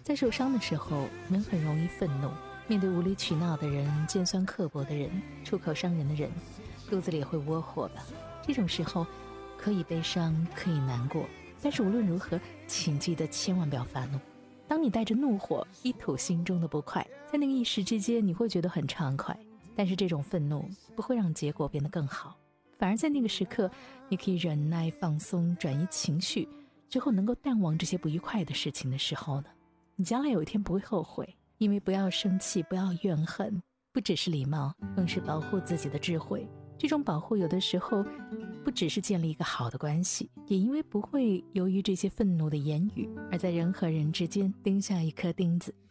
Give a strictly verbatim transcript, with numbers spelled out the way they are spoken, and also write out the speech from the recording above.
在受伤的时候，人很容易愤怒，面对无理取闹的人、尖酸刻薄的人、出口伤人的人，肚子里会窝火吧。这种时候可以悲伤，可以难过，但是无论如何，请记得千万不要发怒。当你带着怒火一吐心中的不快，在那个一时之间你会觉得很畅快，但是这种愤怒不会让结果变得更好，反而在那个时刻你可以忍耐放松，转移情绪之后能够淡忘这些不愉快的事情的时候呢，你将来有一天不会后悔。因为不要生气，不要怨恨，不只是礼貌，更是保护自己的智慧。这种保护有的时候不只是建立一个好的关系，也因为不会由于这些愤怒的言语而在人和人之间钉下一颗钉子，